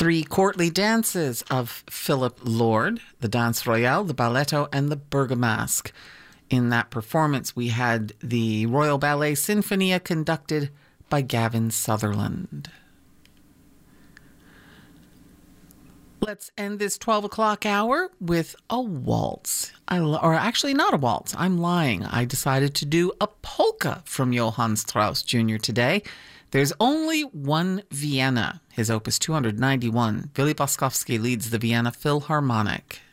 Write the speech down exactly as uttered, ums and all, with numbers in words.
three courtly dances of Philip Lord, the Danse Royale, the Balletto, and the Bergamasque. In that performance, we had the Royal Ballet Sinfonia conducted by Gavin Sutherland. Let's end this twelve o'clock hour with a waltz. I, or actually not a waltz. I'm lying. I decided to do a polka from Johann Strauss Junior today. There's only one Vienna, his opus two hundred ninety-one. Willy Boskowski leads the Vienna Philharmonic.